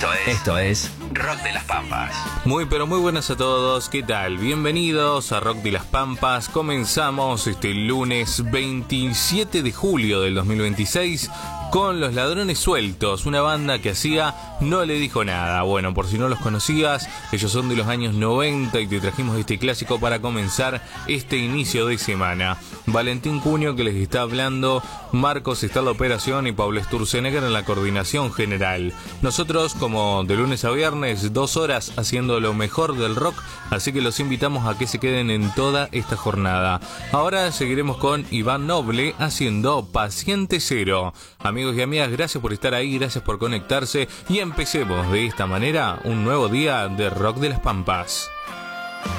Esto es Rock de las Pampas. Muy pero muy buenas a todos, ¿qué tal? Bienvenidos a Rock de las Pampas. Comenzamos este lunes 27 de julio del 2026 con Los Ladrones Sueltos, una banda que hacía No Le Dijo Nada. Bueno, por si no los conocías, ellos son de los años 90 y te trajimos este clásico para comenzar este inicio de semana. Valentín Cunio que les está hablando, Marcos está en la operación y Pablo Sturzenegger en la coordinación general. Nosotros, como de lunes a viernes, 2 horas haciendo lo mejor del rock, así que los invitamos a que se queden en toda esta jornada. Ahora seguiremos con Iván Noble haciendo Paciente Cero. Amigos y amigas, gracias por estar ahí, gracias por conectarse y empecemos de esta manera un nuevo día de Rock de las Pampas.